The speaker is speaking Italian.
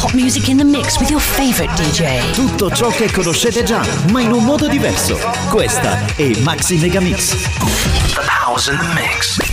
hot music in the mix with your favorite DJ. Tutto ciò che conoscete già, ma in un modo diverso. Questa è Maxi Megamix. The House in the Mix.